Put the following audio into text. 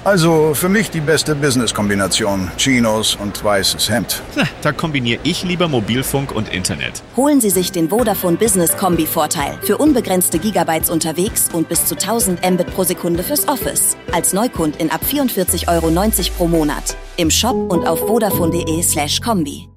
Also für mich die beste Business-Kombination. Chinos und weißes Hemd. Da kombiniere ich lieber Mobilfunk und Internet. Holen Sie sich den Vodafone Business Kombi-Vorteil. Für unbegrenzte Gigabytes unterwegs und bis zu 1000 Mbit pro Sekunde fürs Office. Als Neukundin ab 44,90 € pro Monat. Im Shop und auf vodafone.de/kombi.